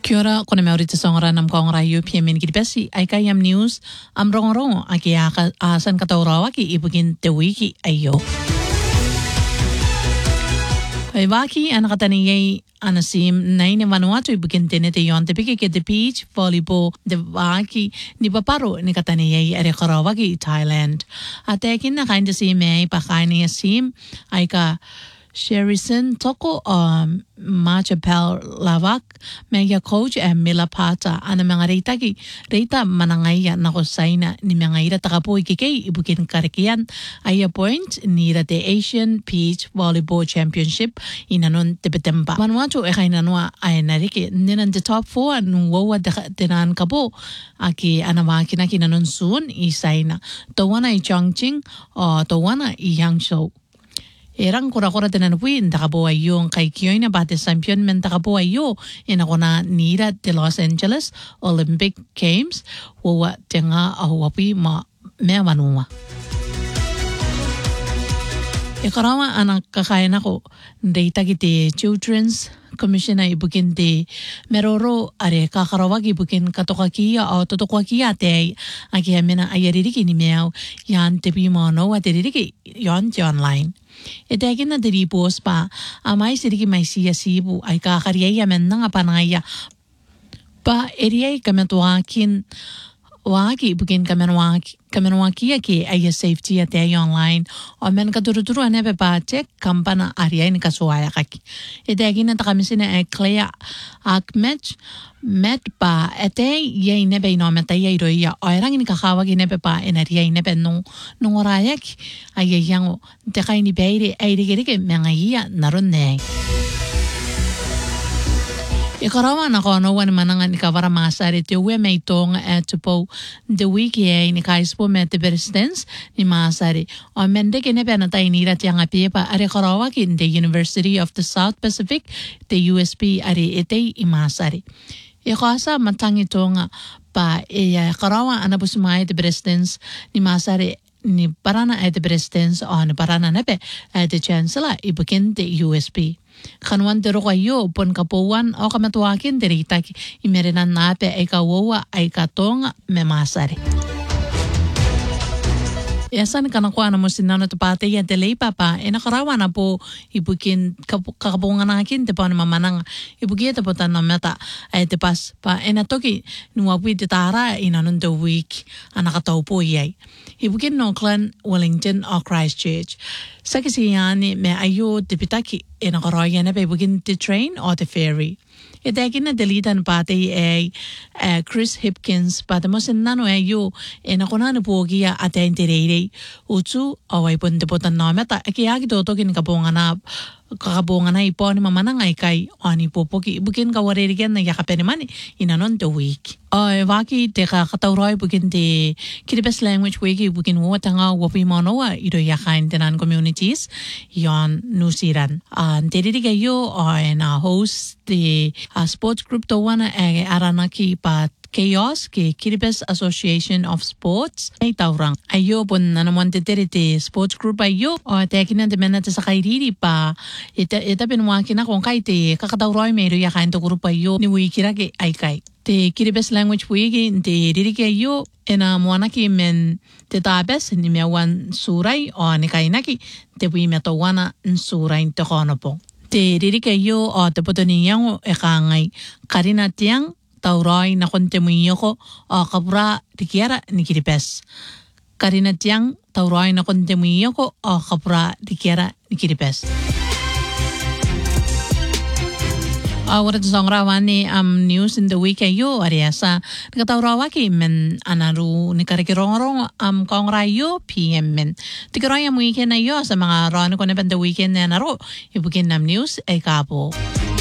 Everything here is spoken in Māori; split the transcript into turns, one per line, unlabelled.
Kia ora, kona me orita songara nam kaongara UPM ki besi ai kai am news am rongo aki a san kataurawa ki ibugin te wiki ayo. Ai waki ana katani yei ana sim nai ne Vanuatu ibugin te ne te yon te piki ke te beach volleyball de waki ni paparo ni katani yei ere karawa ki Thailand. A te kin na kainda sim ei pa kaini a sim ai ka Sherison toko Machapel Lavak mega coach and Mila Pata ana mga reita manangaya na ko saina ni mga ira takapo ikikay ibukin karikian ay point ni the Asian Beach Volleyball Championship inanon Tibetemba. Vanuatu e kay nanwa ay nariki ninan the top 4 nuwawa tinan kabo aki anawaki na kinanon soon isaina tawana i Chongqing o tawana i Hangzhou. Erang kura-kura tenan win takabuwa yung kay Kioy na bate champion men takabuwa yo inakona nira de Los Angeles Olympic Games wawa tenga ahuwapi ma mewanuma. Ikarawa anak kakain ako data kiti Children's Commission ay ibukin di meroro are kakarawag ibukin katokakia o totokakia te aki amina ayaririki ni meaw yan tepi mo no ataririki yon ti online. Itagin na diri post pa amay siriki may siya sibu ay kakariyaya men nga panaya pa eriyay kametuakin waki bukin kamenwaki ki ay safety at ay online o men kaduruduru ane pa check kampana area ni kasuaya kaki. Itagin na kami sina ay Clea Akmech met pa ete yay nebe no meta yay roya o erang ni kakawag nebe pa area nebe nung orayak ay yang te kay ni beire ay rigirige mga iya naron ne. Ikarawa na ko no wan manangan ni kawara masari te we may tong at po the wiki ni kaispo met the presidents ni masari o mende ke nebe na tay nira tiang api pa are karawa kin the University of the South Pacific the USP are ete imasari. Ikasa matang itong pa karawa anabus may the presidents ni masari ni parana at the presidents o ni parana nebe at the chancellor ibukin the USP. Kanuan dero kayo pon kapuan o kamatuakin derita imerinan nape ay kawawa ay katong memasari. Yasan kanakuha na mo sinano tapate yan delay papa nakarawa na po ibukin kakabungan nakin tepa na mamanang ibukin tepa na meta ay tepas pa natoki nuwapi titara inanon the week anakataw po yay. Ibukin no Clan Wellington o Christchurch. Sa kasi yan may ayo tipitaki nakarawa na pa ibukin the train o the ferry. Itagin na dalitan pati ay Chris Hipkins pati mo sinano ay yu nakuna na pogia at entirere utsu away puntiputan na meta kaya kitotokin kabungan na ipo ni mamanang ay kay ani popoki ibukin kawaririgan na yakapin naman inanon the week. Waki teka katauroy bukin di Kiribati language week ibukin watanga wapi monowa ito yakain tenan communities yon nusiran. Diri kayo na host the sports group to wana aranaki pat Chaos ki Kiribati Association of Sports ay taurang. Ayo pun na naman titiri sports group ayo o tekin na demen natin sa kairiri pa ita pinwaki na kung kay te kakatauroy mayro yakain to group ayo ni wikira ki ay kay. Te Kiribati language wiki te diri kayo ina mwana ki men te tabes ni mewan suray o ni kay naki te wi metawana suray te kono po. Te diri kayo o te puto niyang ekangay karina tiyang tauroy na kontemuyo ko o kapura rikiera ni Kiribati. Karina tiyang tauroy na kontemuyo ko o kapura rikiera ni Kiribati. Wala to song rawan ni news in the week ayo ariasa nakataurawa ki men anaru ni karikirong kong rayo PM men tikiroy ang weekend ayo sa mga ron ko na the weekend na naro ibukin nam news ay kapo.